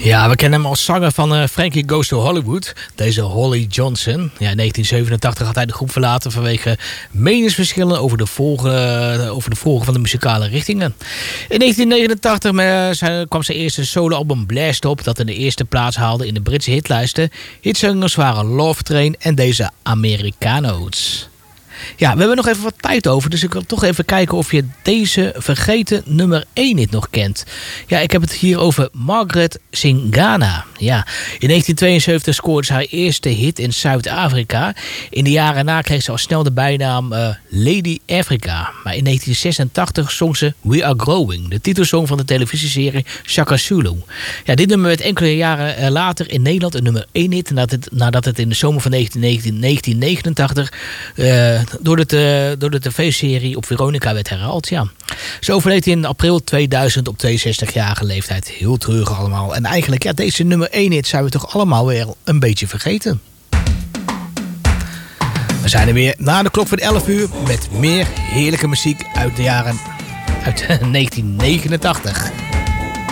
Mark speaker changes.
Speaker 1: Ja, we kennen hem als zanger van Frankie Goes to Hollywood. Deze Holly Johnson. Ja, in 1987 had hij de groep verlaten vanwege meningsverschillen over de volgen van de muzikale richtingen. In 1989 kwam zijn eerste soloalbum Blast op, dat in de eerste plaats haalde in de Britse hitlijsten. Hitzingers waren Love Train en deze Americano's. Ja, we hebben nog even wat tijd over, dus ik wil toch even kijken of je deze vergeten nummer 1 hit nog kent. Ja, ik heb het hier over Margaret Singana. Ja, in 1972 scoorde ze haar eerste hit in Zuid-Afrika. In de jaren na kreeg ze al snel de bijnaam Lady Africa. Maar in 1986 zong ze We Are Growing, de titelsong van de televisieserie Shaka Zulu. Ja, dit nummer werd enkele jaren later in Nederland een nummer 1 hit nadat het in de zomer van 1989 door de tv-serie op Veronica werd herhaald. Ja. Ze overleed in april 2000 op 62-jarige leeftijd. Heel treurig allemaal. En eigenlijk, ja, deze nummer 1 hit zijn we toch allemaal weer een beetje vergeten. We zijn er weer na de klok van 11 uur met meer heerlijke muziek uit de jaren 1989.